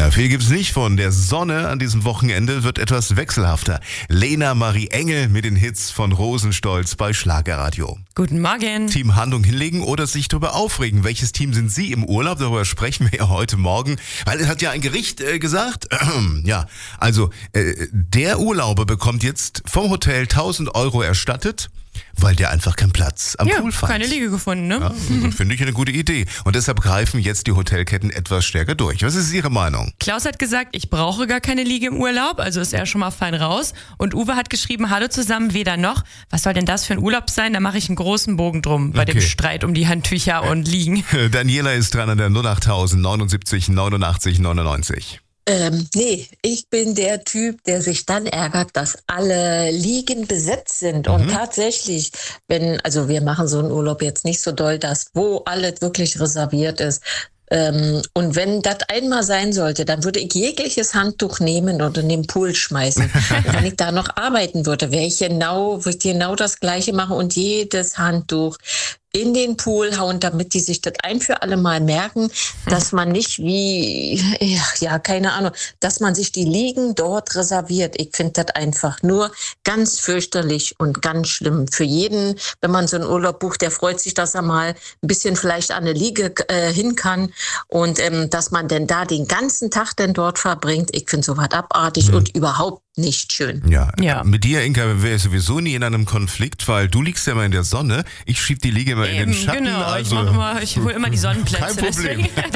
Ja, viel gibt's nicht von. Der Sonne an diesem Wochenende wird etwas wechselhafter. Lena Marie Engel mit den Hits von Rosenstolz bei Schlagerradio. Guten Morgen. Team Handlung hinlegen oder sich darüber aufregen. Welches Team sind Sie im Urlaub? Darüber sprechen wir ja heute Morgen. Weil es hat ja ein Gericht gesagt. Der Urlauber bekommt jetzt vom Hotel 1.000 Euro erstattet, weil der einfach keinen Platz am Pool fand. Keine Liege gefunden, ne? Ja, finde ich eine gute Idee. Und deshalb greifen jetzt die Hotelketten etwas stärker durch. Was ist Ihre Meinung? Klaus hat gesagt, ich brauche gar keine Liege im Urlaub, also ist er schon mal fein raus. Und Uwe hat geschrieben, hallo zusammen, weder noch. Was soll denn das für ein Urlaub sein? Da mache ich einen großen Bogen drum bei dem Streit um die Handtücher und Liegen. Daniela ist dran an der 08000 79 89 99. Ich bin der Typ, der sich dann ärgert, dass alle Liegen besetzt sind. Und tatsächlich, wir machen so einen Urlaub jetzt nicht so doll, wo alles wirklich reserviert ist. Und wenn das einmal sein sollte, dann würde ich jegliches Handtuch nehmen und in den Pool schmeißen. Und wenn ich da noch arbeiten würde, würde ich genau das Gleiche machen und jedes Handtuch in den Pool hauen, damit die sich das ein für alle Mal merken, dass man nicht dass man sich die Liegen dort reserviert. Ich finde das einfach nur ganz fürchterlich und ganz schlimm. Für jeden, wenn man so einen Urlaub bucht, der freut sich, dass er mal ein bisschen vielleicht an eine Liege hin kann und dass man denn da den ganzen Tag denn dort verbringt. Ich finde sowas abartig und überhaupt nicht schön. Ja. Mit dir, Inka, wäre ich sowieso nie in einem Konflikt, weil du liegst ja immer in der Sonne. Ich schieb die Liege immer in den Schatten. Genau, ich hole immer die Sonnenplätze. Kein Problem.